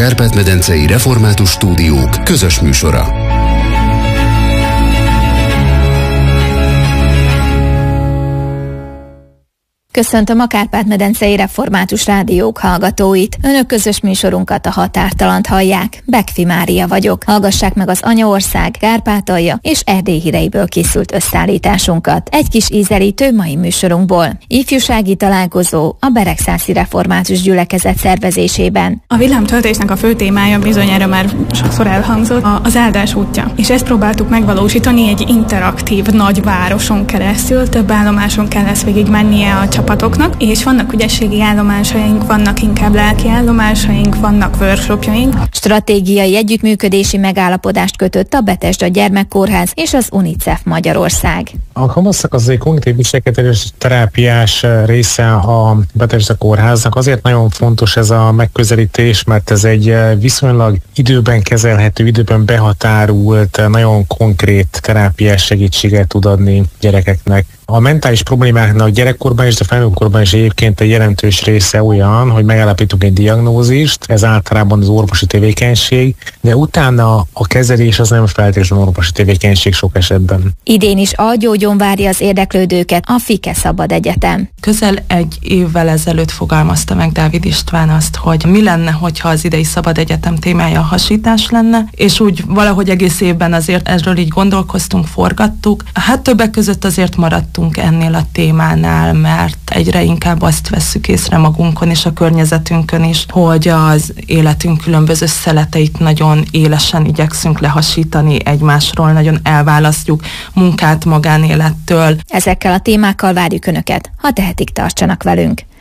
Kárpát-medencei Református Stúdiók közös műsora. Köszöntöm a Kárpát-medencei Református Rádiók hallgatóit. Önök közös műsorunkat, a Határtalant hallják. Bekfi Mária vagyok. Hallgassák meg az Anyaország, Kárpátalja és Erdély híreiből készült összeállításunkat. Egy kis ízelítő mai műsorunkból. Ifjúsági találkozó a Beregszászi Református Gyülekezet szervezésében. A villámtöltésnek a fő témája bizonyára már sokszor elhangzott, az áldás útja. És ezt próbáltuk megvalósítani egy interaktív nagyvároson keresztül, több állomáson kell lesz végig mennie a csapatoknak, és vannak ügyességi állomásaink, vannak inkább lelki állomásaink, vannak workshopjaink. Stratégiai együttműködési megállapodást kötött a Betesda Gyermekkórház és az UNICEF Magyarország. A kamaszak az egy kognitív viselkedés terápiás része a Betesda Kórháznak. Azért nagyon fontos ez a megközelítés, mert ez egy viszonylag időben kezelhető, időben behatárult, nagyon konkrét terápiás segítséget tud adni gyerekeknek. A mentális problémáknak gyerekkorban és a felnőttkorban is egyébként egy jelentős része olyan, hogy megállapítunk egy diagnózist, ez általában az orvosi tevékenység, de utána a kezelés az nem feltétlenül orvosi tevékenység sok esetben. Idén is algyógyon várja az érdeklődőket a Fike Szabad Egyetem. Közel egy évvel ezelőtt fogalmazta meg Dávid István azt, hogy mi lenne, hogyha az idei Szabad Egyetem témája a hasítás lenne, és úgy valahogy egész évben azért erről így gondolkoztunk, forgattuk. Hát többek között azért maradtunk ennél a témánál, mert egyre inkább azt vesszük észre magunkon és a környezetünkön is, hogy az életünk különböző szeleteit nagyon élesen igyekszünk lehasítani egymásról, nagyon elválasztjuk munkát magánélettől. Ezekkel a témákkal várjuk Önöket, ha tehetik, tartsanak velünk.